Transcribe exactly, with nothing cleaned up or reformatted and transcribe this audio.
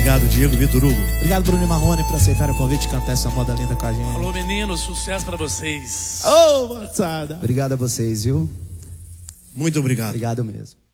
Obrigado, Diego e Vitor Hugo. Obrigado, Bruno e Marrone, por aceitar o convite de cantar essa moda linda com a gente. Alô, meninos, sucesso pra vocês. Ô, oh, moçada. Obrigado a vocês, viu? Muito obrigado. Obrigado mesmo.